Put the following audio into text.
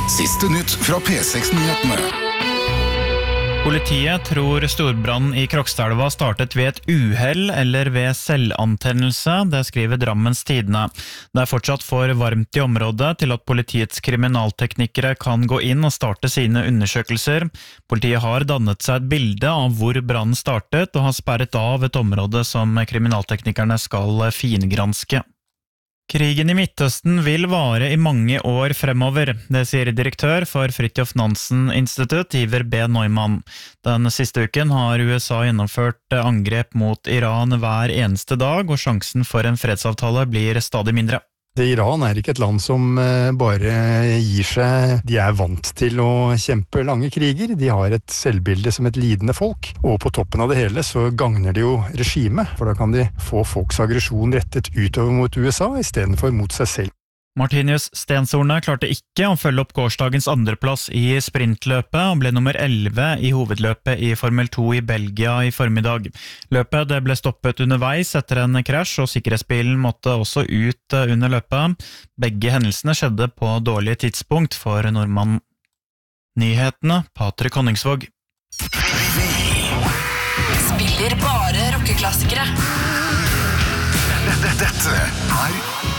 Siste nytt fra P6-nyhetene. Politiet tror storbrannen i Krokstadelva startet ved et uhell eller ved selvantennelse, det skriver Drammens Tidende. Det fortsatt for varmt i området til at politiets kriminalteknikere kan gå inn og starte sine undersøkelser. Politiet har dannet seg et bilde av hvor brannen startet og har sperret av et område som kriminalteknikerne skal fingranske. Krigen i Midtøsten vil vare i mange år fremover, det sier direktør for Fridtjof Nansen Institutt, Iver B. Neumann. Den siste uken har USA gjennomført angrep mot Iran hver eneste dag, og sjansen for en fredsavtale blir stadig mindre. Iran ikke et land som bare gir seg. De vant til å kjempe lange kriger. De har et selvbilde som et lidende folk. Og på toppen av det hele så gagner det jo regimet, for da kan de få folks aggresjon rettet utover mot USA i stedet for mot seg selv. Martinius Stenshorne klarte ikke å følge opp gårsdagens andreplass i sprintløpet og ble nummer 11 i hovedløpet i Formel 2 i Belgia i formiddag. Løpet det ble stoppet underveis etter en krasj, og sikkerhetsbilen måtte også ut under løpet. Begge hendelsene skjedde på dårlige tidspunkt for nordmannen. Nyhetene, Patrik Honningsvåg. Spiller bare rockeklassikere. Dette